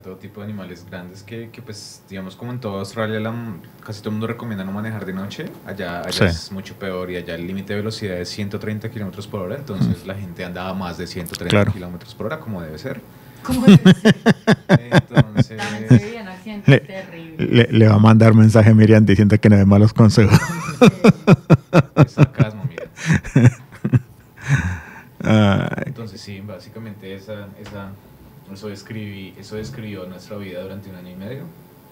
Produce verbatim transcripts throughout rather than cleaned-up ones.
todo tipo de animales grandes que, que pues digamos como en toda Australia la, casi todo el mundo recomienda no manejar de noche. Allá, allá Sí. es mucho peor y allá el límite de velocidad es ciento treinta kilómetros por hora, entonces Mm. la gente anda a más de ciento treinta Claro. kilómetros por hora como debe ser. ¿Cómo debe ser? Entonces, También se vivían accidentes Le, terribles. le, le va a mandar mensaje a Miriam diciendo que no dé malos consejos. es sarcasmo, mira. Ay, Entonces sí, básicamente esa, esa, eso, describí, eso describió nuestra vida durante un año y medio.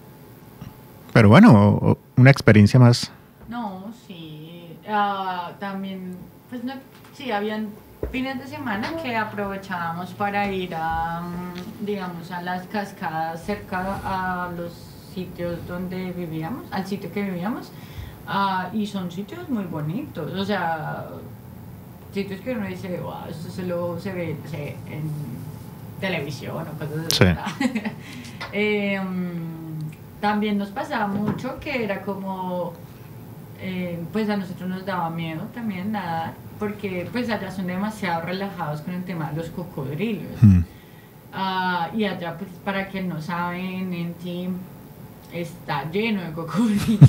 pero bueno, una experiencia más. No, sí. Ah, también, pues no, sí, habían fines de semana que aprovechábamos para ir a, mm, digamos, a las cascadas cerca a los sitios donde vivíamos, al sitio que vivíamos. Ah, y son sitios muy bonitos, o sea, sitios que uno dice, wow, esto solo se ve, no sé, en televisión o cosas así. Sí. eh, también nos pasaba mucho que era como, eh, pues a nosotros nos daba miedo también nadar, porque pues allá son demasiado relajados con el tema de los cocodrilos. Mm. Uh, y allá, pues para quien no saben, en Team está lleno de cocodrilos.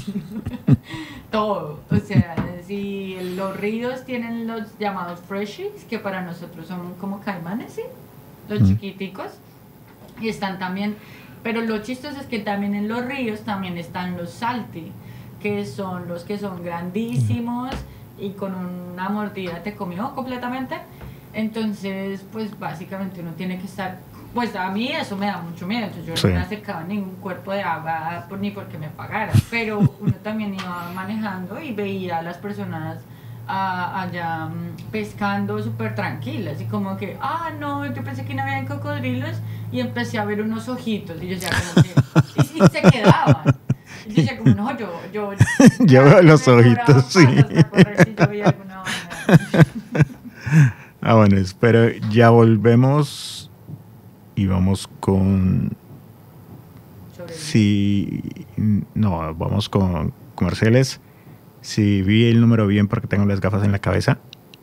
Todo. O sea, si los ríos tienen los llamados freshies, que para nosotros son como caimanes, ¿sí? Los Mm. chiquiticos. Y están también, pero lo chistoso es que también en los ríos también están los salti, que son los que son grandísimos y con una mordida te comió completamente. Entonces, pues básicamente uno tiene que estar, pues a mí eso me da mucho miedo, entonces yo Sí. no me acercaba a ningún cuerpo de agua por, ni porque me pagara, pero uno también iba manejando y veía a las personas a, allá mm, pescando súper tranquilas y como que, ah no, yo pensé que no había cocodrilos y empecé a ver unos ojitos y yo decía como que, y, y se quedaban. Y yo decía como, no, yo, yo, Yo veo los ojitos, sí. Para correr si yo veía alguna vaina. Ah, bueno, espero, ya volvemos y vamos con... Sobre el- Si... No, vamos con comerciales. Si vi el número bien porque tengo las gafas en la cabeza.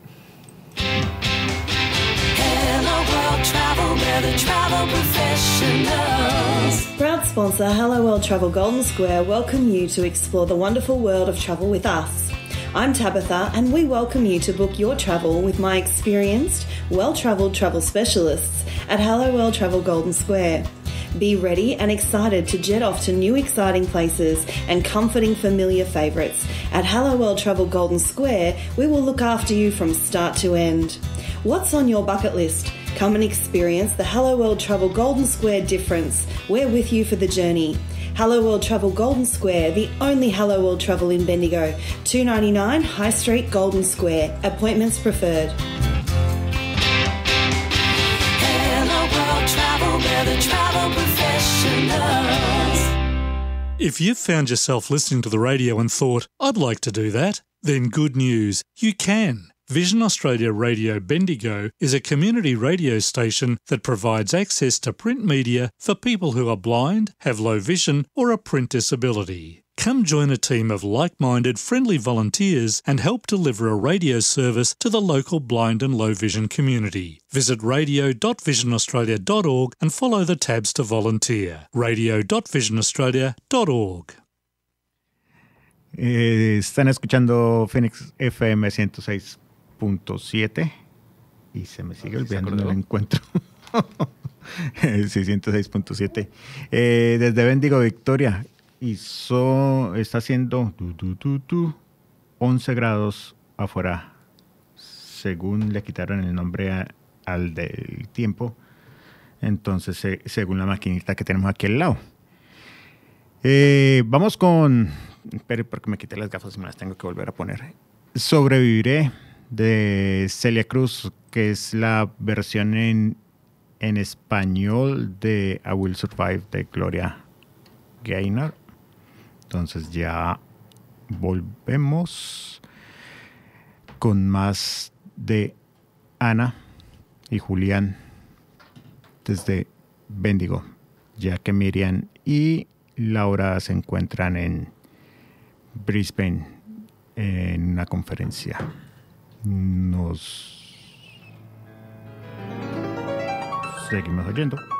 Hello World Travel, we're the travel professionals. Proud sponsor Hello World Travel Golden Square welcome you to explore the wonderful world of travel with us. I'm Tabitha and we welcome you to book your travel with my experienced, well-travelled travel specialists at Hello World Travel Golden Square. Be ready and excited to jet off to new exciting places and comforting familiar favourites. At Hello World Travel Golden Square, we will look after you from start to end. What's on your bucket list? Come and experience the Hello World Travel Golden Square difference. We're with you for the journey. Hello World Travel Golden Square, the only Hello World Travel in Bendigo. two ninety-nine High Street, Golden Square. Appointments preferred. Hello World Travel, we're the travel professionals. If you've found yourself listening to the radio and thought, I'd like to do that, then good news, you can. Vision Australia Radio Bendigo is a community radio station that provides access to print media for people who are blind, have low vision or a print disability. Come join a team of like-minded, friendly volunteers and help deliver a radio service to the local blind and low vision community. Visit radio dot vision australia dot org and follow the tabs to volunteer. radio dot vision australia dot org. Eh, están escuchando Phoenix F M ciento seis punto siete y se me sigue A ver si se olvidando, no acordó. lo encuentro. Sí, ciento seis punto siete. Eh, desde Bendigo, Victoria. Y so, está haciendo tu, tu, tu, tu, once grados afuera, según le quitaron el nombre a- al del tiempo. Entonces, se- según la maquinita que tenemos aquí al lado. Eh, vamos con... Espere, porque me quité las gafas y me las tengo que volver a poner. Sobreviviré, de Celia Cruz, que es la versión en, en español de I Will Survive de Gloria Gaynor. Entonces ya volvemos con más de Ana y Julián desde Bendigo, ya que Miriam y Laura se encuentran en Brisbane en una conferencia. Nos seguimos oyendo.